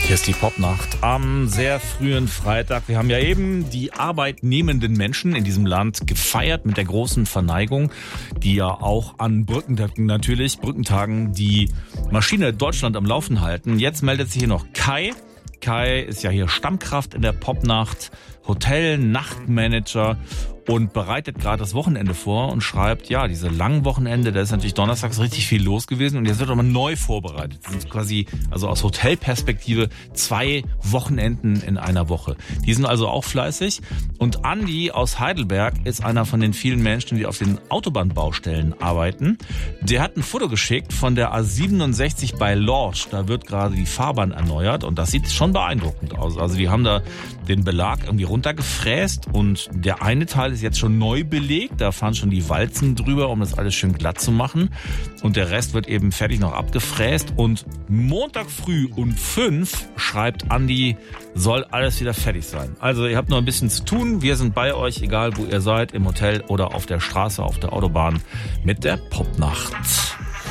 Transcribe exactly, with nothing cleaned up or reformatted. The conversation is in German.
Hier ist die Popnacht am sehr frühen Freitag. Wir haben ja eben die arbeitnehmenden Menschen in diesem Land gefeiert mit der großen Verneigung, die ja auch an Brückentagen natürlich, Brückentagen die Maschine Deutschland am Laufen halten. Jetzt meldet sich hier noch Kai. Kai ist ja hier Stammkraft in der Popnacht, Hotel-Nachtmanager und bereitet gerade das Wochenende vor und schreibt, ja, diese langen Wochenende, da ist natürlich donnerstags richtig viel los gewesen und jetzt wird aber neu vorbereitet. Das sind quasi, also aus Hotelperspektive, zwei Wochenenden in einer Woche. Die sind also auch fleißig. Und Andi aus Heidelberg ist einer von den vielen Menschen, die auf den Autobahnbaustellen arbeiten. Der hat ein Foto geschickt von der A siebenundsechzig bei Lorsch. Da wird gerade die Fahrbahn erneuert und das sieht schon beeindruckend aus. Also die haben da den Belag irgendwie runtergefräst und der eine Teil ist jetzt schon neu belegt. Da fahren schon die Walzen drüber, um das alles schön glatt zu machen. Und der Rest wird eben fertig noch abgefräst. Und Montag früh um fünf schreibt Andi, soll alles wieder fertig sein. Also ihr habt noch ein bisschen zu tun. Wir sind bei euch, egal wo ihr seid, im Hotel oder auf der Straße, auf der Autobahn mit der Popnacht.